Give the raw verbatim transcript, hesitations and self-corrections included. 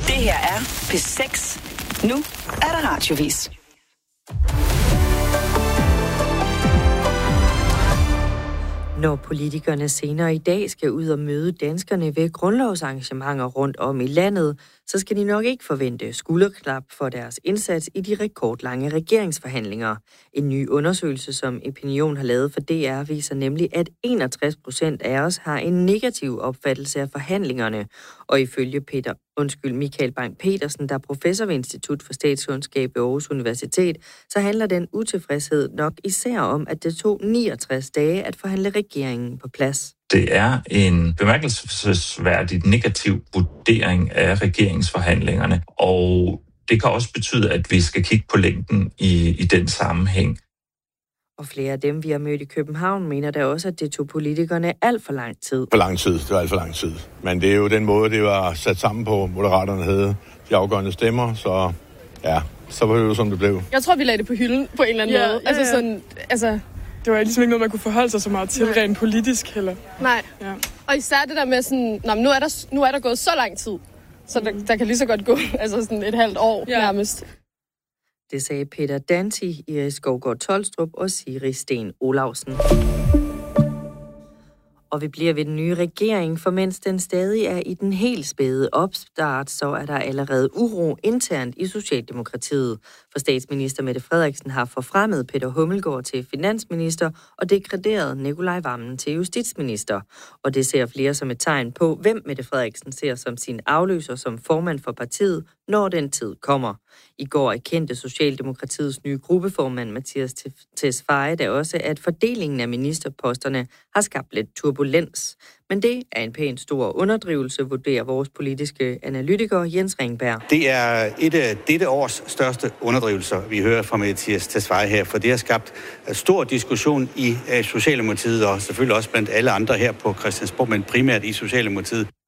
Det her er P seks. Nu er der radiovis. Når politikerne senere i dag skal ud og møde danskerne ved grundlovsarrangementer rundt om i landet, så skal de nok ikke forvente skulderklap for deres indsats i de rekordlange regeringsforhandlinger. En ny undersøgelse, som Opinion har lavet for D R, viser nemlig, at enogtres procent af os har en negativ opfattelse af forhandlingerne. Og ifølge Peter, undskyld, Michael Bang-Petersen, der er professor ved Institut for Statskundskab ved Aarhus Universitet, så handler den utilfredshed nok især om, at det tog niogtres dage at forhandle regeringen på plads. Det er en bemærkelsesværdigt negativ vurdering af regeringsforhandlingerne, og det kan også betyde, at vi skal kigge på længden i, i den sammenhæng. Og flere af dem, vi har mødt i København, mener da også, at det tog politikerne alt for lang tid. For lang tid, det var alt for lang tid. Men det er jo den måde, det var sat sammen på. Moderaterne havde de afgørende stemmer, så ja, så var det jo, som det blev. Jeg tror, vi lagde det på hylden på en eller anden ja, måde. Ja, altså ja. sådan, altså... Det var ligesom ikke noget, man kunne forholde sig så meget til, rent politisk heller. Nej, ja. Og især det der med sådan, nå, nu, er der, nu er der gået så lang tid, så der, der kan lige så godt gå altså sådan et halvt år ja. nærmest. Det sagde Peter Danti, Iris Skovgaard Tolstrup og Siri Sten Olausen. Og vi bliver ved den nye regering, for mens den stadig er i den helt spæde opstart, så er der allerede uro internt i Socialdemokratiet. For statsminister Mette Frederiksen har forfremmet Peter Hummelgaard til finansminister og degraderet Nikolaj Wammen til justitsminister. Og det ser flere som et tegn på, hvem Mette Frederiksen ser som sin afløser som formand for partiet, når den tid kommer. I går erkendte Socialdemokratiets nye gruppeformand Mathias Tesfaye da også, at fordelingen af ministerposterne har skabt lidt turbulens. Men det er en pænt stor underdrivelse, vurderer vores politiske analytiker Jens Ringberg. Det er et af dette års største underdrivelser, vi hører fra Mathias Tesfaye her, for det har skabt stor diskussion i Socialdemokratiet, og selvfølgelig også blandt alle andre her på Christiansborg, men primært i Socialdemokratiet.